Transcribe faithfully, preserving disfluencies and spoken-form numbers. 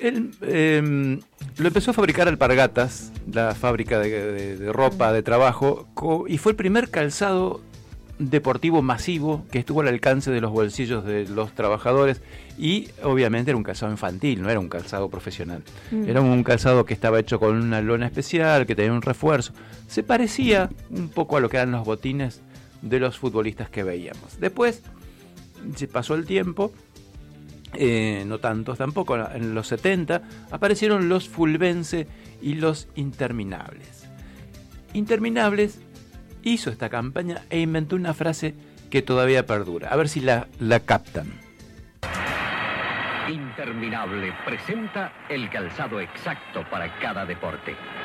él eh, lo empezó a fabricar Alpargatas, la fábrica de, de, de ropa, de trabajo, co- y fue el primer calzado deportivo masivo que estuvo al alcance de los bolsillos de los trabajadores, y obviamente era un calzado infantil, no era un calzado profesional. Mm. Era un calzado que estaba hecho con una lona especial, que tenía un refuerzo. Se parecía un poco a lo que eran los botines de los futbolistas que veíamos. Después se pasó el tiempo, eh, no tantos tampoco, en los setenta aparecieron los Fulvense y los Interminables. Interminables hizo esta campaña e inventó una frase que todavía perdura. A ver si la, la captan. Interminable presenta el calzado exacto para cada deporte.